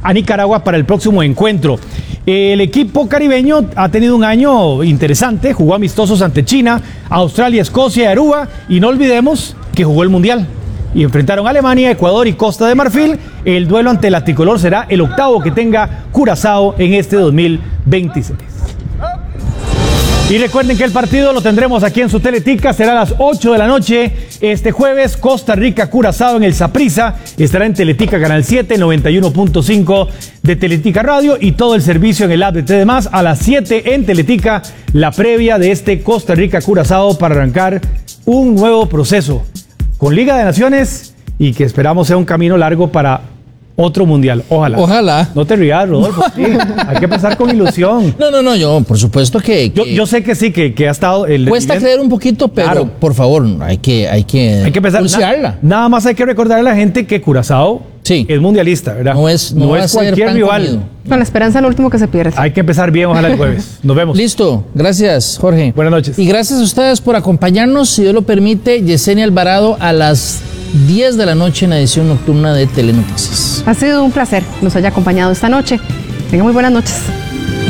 a Nicaragua para el próximo encuentro. El equipo caribeño ha tenido un año interesante, jugó amistosos ante China, Australia, Escocia y Aruba, y no olvidemos que jugó el Mundial. Y enfrentaron a Alemania, Ecuador y Costa de Marfil. El duelo ante la tricolor será el octavo que tenga Curazao en este 2026. Y recuerden que el partido lo tendremos aquí en su Teletica, será a las 8 de la noche este jueves, Costa Rica, Curazao en el Saprissa, estará en Teletica Canal 7, 91.5 de Teletica Radio y todo el servicio en el app de TDMás, a las 7 en Teletica, la previa de este Costa Rica, Curazao para arrancar un nuevo proceso con Liga de Naciones y que esperamos sea un camino largo para otro mundial, ojalá. Ojalá. No te rías, Rodolfo. Sí, hay que empezar con ilusión. No, yo, por supuesto que yo sé que sí, que ha estado... cuesta creer un poquito, pero claro, por favor, hay que empezar. Nada más hay que recordarle a la gente que Curazao es mundialista, ¿verdad? No es cualquier rival. Comido. Con la esperanza lo último que se pierde. Hay que empezar bien, ojalá el jueves. Nos vemos. Listo. Gracias, Jorge. Buenas noches. Y gracias a ustedes por acompañarnos. Si Dios lo permite, Yesenia Alvarado a las 10 de la noche en la edición nocturna de Telenoticias. Ha sido un placer que nos haya acompañado esta noche. Tengan muy buenas noches.